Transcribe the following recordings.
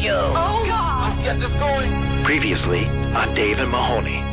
Show. Oh, God. Let's get this going. Previously on Dave and Mahoney.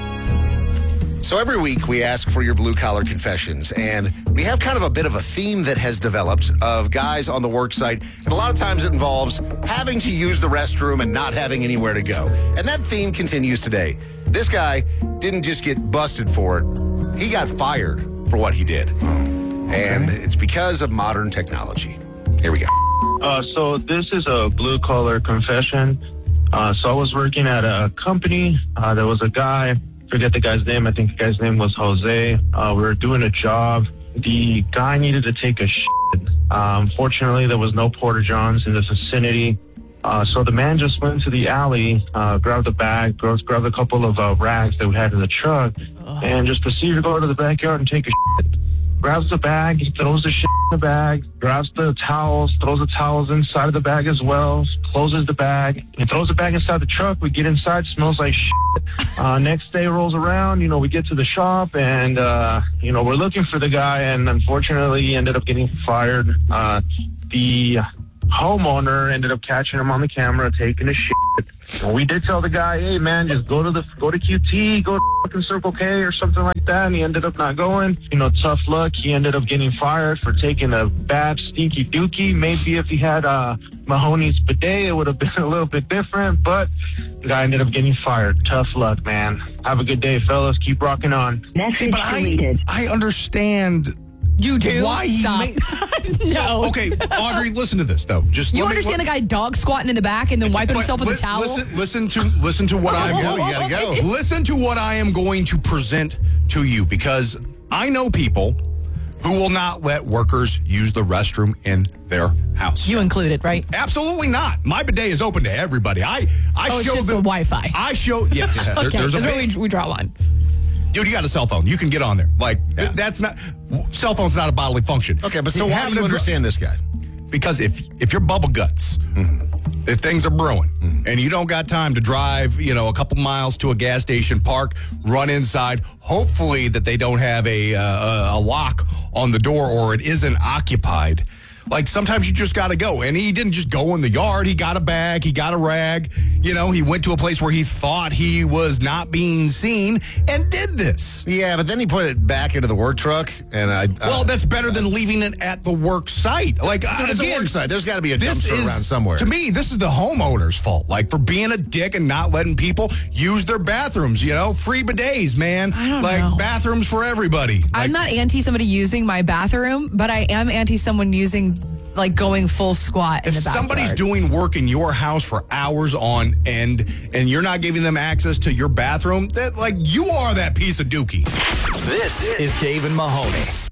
So every week we ask for your blue-collar confessions, and we have kind of a bit of a theme that has developed of guys on the work site, and a lot of times it involves having to use the restroom and not having anywhere to go. And that theme continues today. This guy didn't just get busted for it, he got fired for what he did. And it's because of modern technology. Here we go. So this is a blue-collar confession. So I was working at a company. There was a guy, forget the guy's name. I think the guy's name was Jose. We were doing a job. The guy needed to take a shit. Unfortunately, there was no porta-johns in the vicinity. So the man just went to the alley, grabbed a bag, grabbed a couple of rags that we had in the truck, and just proceeded to go to the backyard and take a shit. Grabs the bag, throws the shit in the bag, grabs the towels, throws the towels inside of the bag as well, closes the bag, and throws the bag inside the truck. We get inside, smells like shit. Next day rolls around, we get to the shop, and, we're looking for the guy, and unfortunately he ended up getting fired. The homeowner ended up catching him on the camera taking a shit. And we did tell the guy, hey man, just go to QT, go to fucking Circle K or something like that. And he ended up not going. Tough luck. He ended up getting fired for taking a bad stinky dookie. Maybe if he had Mahoney's bidet, it would have been a little bit different. But the guy ended up getting fired. Tough luck, man. Have a good day, fellas. Keep rocking on. Message deleted. I understand. You do? Why he Stop. No. Okay, Audrey, listen to this though. You understand a guy dog squatting in the back and then wiping himself with a towel? Listen to what I'm You gotta go. Listen to what I am going to present to you, because I know people who will not let workers use the restroom in their house. You included, right? Absolutely not. My bidet is open to everybody. I It's show just the them Wi-Fi. I show yes. Okay, there's a that's where big, we draw a line. dude. You got a cell phone. You can get on there. That's not cell phone's not a bodily function. Okay, but so why do you understand this guy? Because if you're bubble guts, if things are brewing, and you don't got time to drive, a couple miles to a gas station, park, run inside, hopefully that they don't have a lock on the door or it isn't occupied. Like, sometimes you just got to go. And he didn't just go in the yard. He got a bag. He got a rag. He went to a place where he thought he was not being seen and did this. Yeah, but then he put it back into the work truck, and Well, that's better than leaving it at the work site. Like, it's a again, work site. There's got to be a dumpster around somewhere. To me, this is the homeowner's fault. Like, for being a dick and not letting people use their bathrooms, free bidets, man. I don't know. Bathrooms for everybody. I'm not anti somebody using my bathroom, but I am anti someone using, going full squat in the If backyard. somebody's doing work in your house for hours on end and you're not giving them access to your bathroom, you are that piece of dookie. This is Dave and Mahoney.